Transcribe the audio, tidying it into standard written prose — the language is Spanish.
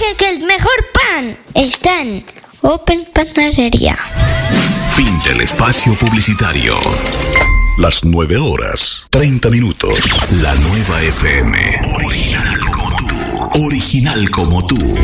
que el mejor pan está en Open Panadería. Fin del espacio publicitario. Las 9:30. La Nueva FM. Original como tú. Original como tú.